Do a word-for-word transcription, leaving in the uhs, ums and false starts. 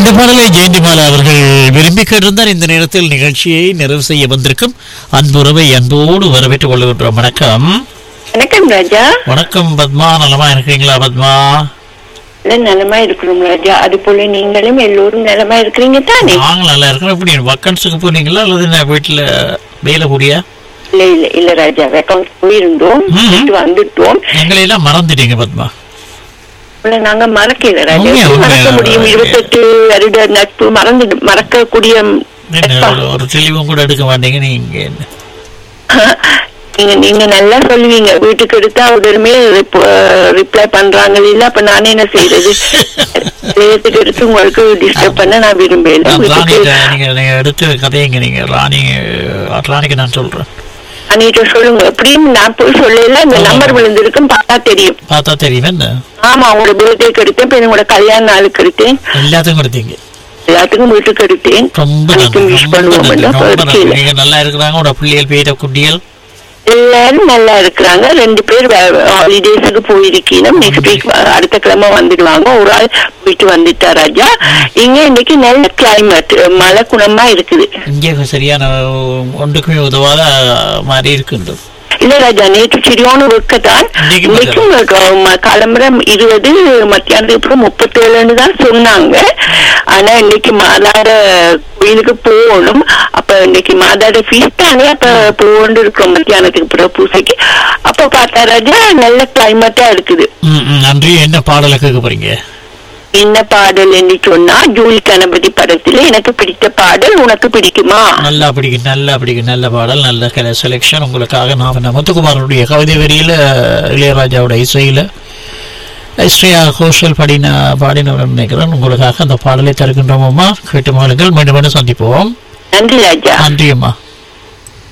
இந்த பாடலை ஜெயந்திமாலா அவர்கள் விரும்பி கேட்டிருந்தார். இந்த நேரத்தில் நிகழ்ச்சியை நிறைவு செய்ய வந்திருக்கும் அன்புறவை அன்போடு வரவேற்றுக் கொள்கின்றோம். வணக்கம். வணக்கம் ராஜா. வணக்கம் பத்மா, நலமா இருக்கிறீங்களா பத்மா? நலமா இருக்கிறோம் ராஜா. அது போல நீங்களும் எல்லோரும் நலமா இருக்கிறீங்க தானே? நாங்கள் நல்லா இருக்கிறோம். எப்படி வக்கன்ஸுக்கு போனீங்களா அல்லது நான் வீட்டுல வேலை கூடியா? இல்ல இல்ல இல்ல ராஜா, வெக்கன்ஸ் போயிருந்தோம், வந்துட்டோம். எங்களை எல்லாம் மறந்துட்டீங்க பத்மா. நாங்க மறக்கல ராஜா, மறக்க முடியும்? இருபத்தெட்டு வருட நட்பு மறந்து மறக்கக்கூடிய ஒரு தெளிவும் கூட எடுக்க மாட்டீங்க நீங்க. நீங்க நீங்க நல்லா சொல்லுவீங்க, வீட்டுக்கு எடுத்தா உடனே ரிப்ளை பண்றாங்க இல்ல, அப்ப நானே என்ன செய்யறது? வீட்டுக்கு எடுத்து உங்களுக்கு டிஸ்டர்ப் பண்ண நான் விரும்பல. நீங்க எடுத்து கதையுங்க. நீங்க ராணி ராணிக்கு நான் சொல்றேன். அன்னைக்கு சொல்லுங்க. எப்படியும் நான் போய் சொல்லல, இந்த நம்பர் விழுந்திருக்கும், பார்த்தா தெரியும். பார்த்தா தெரியும் என்ன? ஆமா, உங்களோட பர்த்டேக்கு எடுத்தேன், இப்ப உங்களோட கல்யாண நாளுக்கு எடுத்தேன், எல்லாத்துக்கும் எடுத்தீங்க. எல்லாத்துக்கும் வீட்டுக்கு எடுத்தேன். ரொம்ப விஷ் பண்ணுவோம். நீங்க நல்லா இருக்கிறாங்க. உங்களோட பிள்ளைகள் பேர குட்டிகள் எல்லாரும் நல்லா இருக்கிறாங்க. ரெண்டு பேர் ஹாலிடேஸுக்கு போயிருக்கீங்க. நெக்ஸ்ட் வீக் அடுத்த கிழமை வந்துடுவாங்க. ஒரு ஆள் போயிட்டு வந்துட்டா ராஜா. இங்க இன்னைக்கு நல்ல கிளைமேட், மழை குணமா இருக்குது. இங்க சரியான ஒன்றுக்குமே உதவாத மாதிரி இருக்கு. இல்ல ராஜா, நேற்று சரியான வெக்கத்தான். இன்னைக்கும் கிளம்புற இருபது, மத்தியானத்துக்கு அப்புறம் முப்பத்தி ஏழுன்னு தான் சொன்னாங்க. ஆனா இன்னைக்கு மாதாட கோயிலுக்கு போகணும். அப்ப இன்னைக்கு மாதாட ஃபீஸ் தானே, அப்ப போகணும் இருக்கோம் மத்தியானத்துக்கு அப்புறம் பூசைக்கு. அப்ப பார்த்தா ராஜா நல்ல கிளைமேட்டா இருக்குது. நன்றி. என்ன பாடலை கேட்க போறீங்க? என்ன பாடல் என்று சொன்னா, ஜூலி கணபதி படத்துல எனக்கு பிடித்த பாடல் உனக்கு பிடிக்குமா? நல்லா பிடிக்கும், நல்லா பிடிக்கும். நல்ல பாடல், நல்ல கலை செலெக்ஷன் உங்களுக்காக. நான் முத்துக்குமாரனுடைய கவிதை வரியில, இளையராஜாவோட இசையில ஸ்ரேயா கோஷல் பாடின பாடினவர் நினைக்கிறேன். உங்களுக்காக அந்த பாடலை தருகின்றோம். கேட்டு மாளுங்கள். மீண்டும் மீண்டும் சந்திப்போம். நன்றி ராஜா. நன்றி அம்மா.